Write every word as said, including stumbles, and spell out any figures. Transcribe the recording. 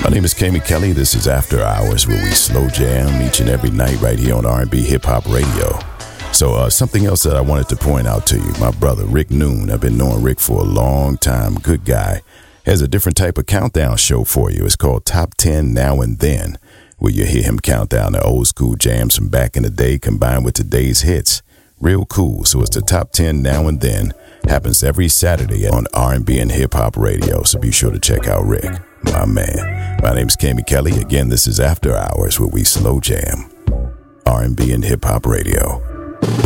My name is Kamie Kelly. This is After Hours, where we slow jam each and every night right here on R and B Hip Hop Radio. So uh, something else that I wanted to point out to you, my brother Rick Noon, I've been knowing Rick for a long time, good guy, has a different type of countdown show for you. It's called Top ten Now and Then, where you hear him count down the old school jams from back in the day combined with today's hits. Real cool. So it's the Top ten Now and Then. Happens every Saturday on R and B and Hip Hop Radio. So be sure to check out Rick, my man. My name's Kamie Kelly. Again, this is After Hours, where we slow jam R and B and Hip Hop Radio.